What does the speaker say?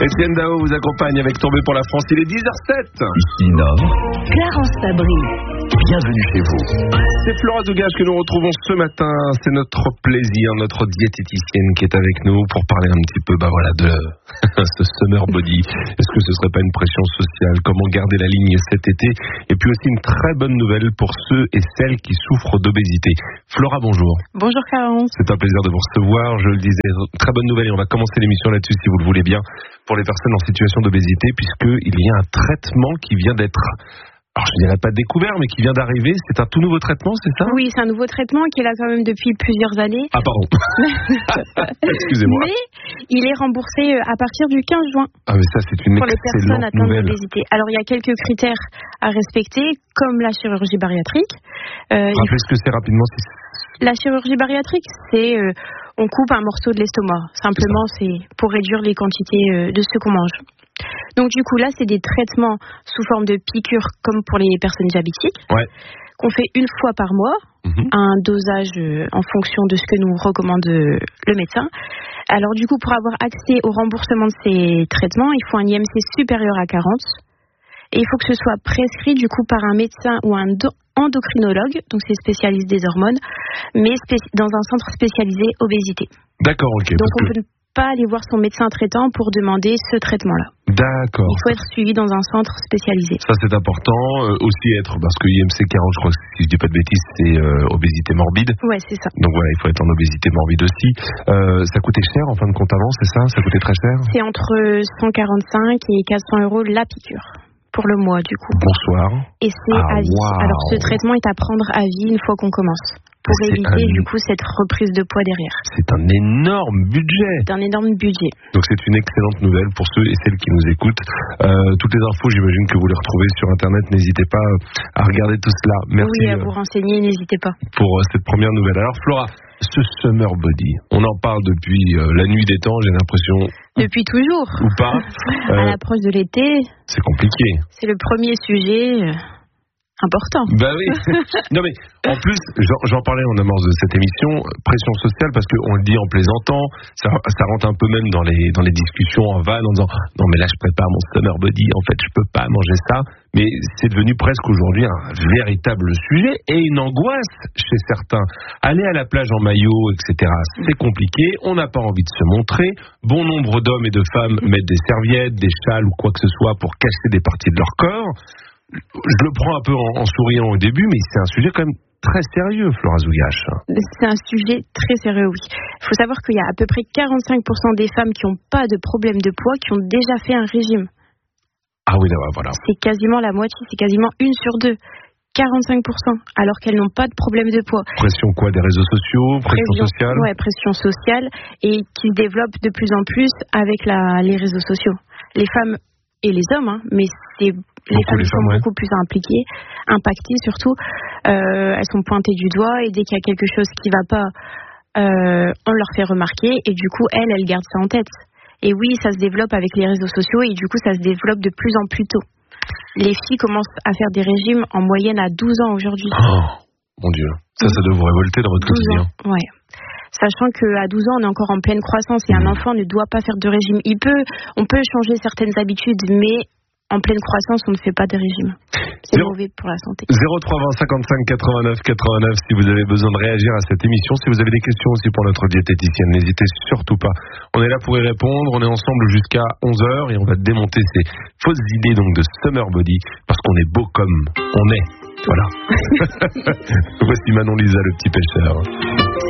Étienne Dao vous accompagne avec Tombé pour la France. Il est 10h07. Ici Nord. Clarence Fabry. Bienvenue chez vous. C'est Flora Zougache que nous retrouvons ce matin. C'est notre plaisir, notre diététicienne qui est avec nous pour parler un petit peu de ce summer body. Est-ce que ce serait pas une pression sociale? Comment garder la ligne cet été? Et puis aussi une très bonne nouvelle pour ceux et celles qui souffrent d'obésité. Flora, bonjour. Bonjour Clarence. C'est un plaisir de vous recevoir. Je le disais, très bonne nouvelle et on va commencer l'émission là-dessus si vous le voulez bien pour les personnes en situation d'obésité puisqu'il y a un traitement qui vient d'être... Alors je dirais pas découvert, mais qui vient d'arriver. C'est un tout nouveau traitement, c'est ça? Oui, c'est un nouveau traitement qui est là quand même depuis plusieurs années. Ah pardon. Excusez-moi. Mais il est remboursé à partir du 15 juin. Ah mais ça c'est une pour les personnes excellente atteintes nouvelle. d'obésité. Alors il y a quelques critères à respecter, comme la chirurgie bariatrique. Rappelez ce que c'est rapidement. La chirurgie bariatrique, c'est on coupe un morceau de l'estomac. Simplement, c'est pour réduire les quantités de ce qu'on mange. Donc du coup là c'est des traitements sous forme de piqûres comme pour les personnes diabétiques, qu'on fait une fois par mois, un dosage en fonction de ce que nous recommande le médecin. Alors du coup pour avoir accès au remboursement de ces traitements, il faut un IMC supérieur à 40 et il faut que ce soit prescrit du coup par un médecin ou un endocrinologue, donc c'est spécialiste des hormones, mais dans un centre spécialisé obésité. D'accord, ok. Donc on peut pas aller voir son médecin traitant pour demander ce traitement-là. D'accord. Il faut être suivi dans un centre spécialisé. Ça c'est important. Aussi être, parce que IMC 40, je crois que si je dis pas de bêtises, c'est obésité morbide. Ouais, c'est ça. Donc voilà, il faut être en obésité morbide aussi. Ça coûtait cher en fin de compte avant, c'est ça? Ça coûtait très cher? C'est entre 145 et 400 € la piqûre. Pour le mois, du coup. Bonsoir. Et c'est à vie. Wow. Alors, ce traitement est à prendre à vie une fois qu'on commence. Pour éviter, du coup, cette reprise de poids derrière. C'est un énorme budget. C'est un énorme budget. Donc, c'est une excellente nouvelle pour ceux et celles qui nous écoutent. Toutes les infos, j'imagine que vous les retrouvez sur Internet. N'hésitez pas à regarder tout cela. Merci. Oui, à vous renseigner, n'hésitez pas. Pour cette première nouvelle. Alors, Flora, ce summer body, on en parle depuis la nuit des temps, j'ai l'impression. Depuis toujours. Ou pas. À l'approche de l'été. C'est compliqué. C'est le premier sujet important. Bah oui. Non mais en plus, j'en parlais en amorce de cette émission, pression sociale parce qu'on le dit en plaisantant, ça rentre un peu même dans les discussions en vanne en disant non mais là je prépare mon summer body, en fait je peux pas manger ça, mais c'est devenu presque aujourd'hui un véritable sujet et une angoisse chez certains. Aller à la plage en maillot, etc. c'est compliqué, on n'a pas envie de se montrer, bon nombre d'hommes et de femmes mettent des serviettes, des châles ou quoi que ce soit pour cacher des parties de leur corps. Je le prends un peu en souriant au début, mais c'est un sujet quand même très sérieux, Flora Zougache. C'est un sujet très sérieux, oui. Il faut savoir qu'il y a à peu près 45% des femmes qui n'ont pas de problème de poids qui ont déjà fait un régime. Ah oui, voilà. C'est quasiment la moitié, c'est quasiment 1 sur 2. 45%, alors qu'elles n'ont pas de problème de poids. Pression quoi? Des réseaux sociaux? Pression sociale? Ouais, pression sociale, et qui se développe de plus en plus avec les réseaux sociaux. Les femmes et les hommes, mais c'est... Les femmes sont beaucoup plus impactées surtout. Elles sont pointées du doigt et dès qu'il y a quelque chose qui ne va pas, on leur fait remarquer et du coup, elles gardent ça en tête. Et oui, ça se développe avec les réseaux sociaux et du coup, ça se développe de plus en plus tôt. Les filles commencent à faire des régimes en moyenne à 12 ans aujourd'hui. Oh, mon Dieu. Ça doit vous révolter dans votre quotidien. Oui. Sachant qu'à 12 ans, on est encore en pleine croissance et un enfant ne doit pas faire de régime. On peut changer certaines habitudes, mais en pleine croissance, on ne fait pas de régime. C'est mauvais pour la santé. 0320 55 89 89 si vous avez besoin de réagir à cette émission. Si vous avez des questions aussi pour notre diététicienne, n'hésitez surtout pas. On est là pour y répondre. On est ensemble jusqu'à 11h et on va démonter ces fausses idées donc de summer body parce qu'on est beau comme on est. Voilà. Voici Manon Lisa, le petit pêcheur.